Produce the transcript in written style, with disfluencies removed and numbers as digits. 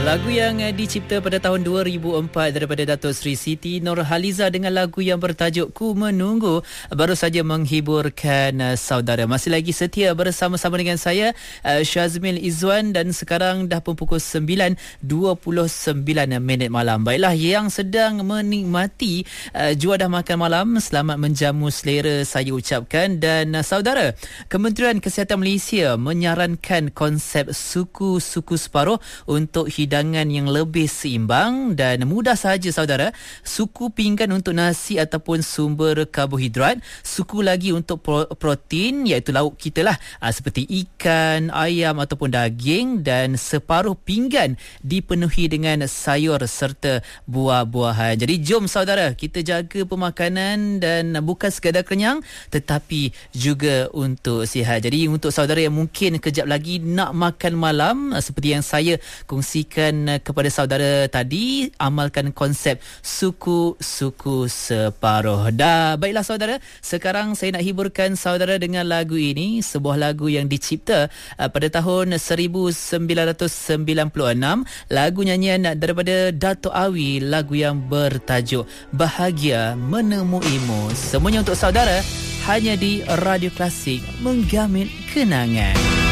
Lagu yang dicipta pada tahun 2004 daripada Dato' Sri Siti Nurhaliza dengan lagu yang bertajuk Ku Menunggu baru saja menghiburkan saudara. Masih lagi setia bersama-sama dengan saya Syazmil Izzuan, dan sekarang dah pun pukul 9.29 malam. Baiklah, yang sedang menikmati juadah makan malam, selamat menjamu selera saya ucapkan. Dan saudara, Kementerian Kesihatan Malaysia menyarankan konsep suku-suku separuh untuk hidangan yang lebih seimbang dan mudah sahaja saudara. Suku pinggan untuk nasi ataupun sumber karbohidrat, suku lagi untuk protein iaitu lauk kita lah, seperti ikan, ayam ataupun daging, dan separuh pinggan dipenuhi dengan sayur serta buah-buahan. Jadi jom saudara, kita jaga pemakanan dan bukan sekadar kenyang tetapi juga untuk sihat. Jadi untuk saudara yang mungkin kejap lagi nak makan malam, seperti yang saya kongsikan kepada saudara tadi, amalkan konsep suku-suku separuh. Baiklah saudara, sekarang saya nak hiburkan saudara dengan lagu ini, sebuah lagu yang dicipta pada tahun 1996, lagu nyanyian daripada Dato' Awi, lagu yang bertajuk Bahagia Menemuimu. Semuanya untuk saudara hanya di Radio Klasik, menggamit kenangan.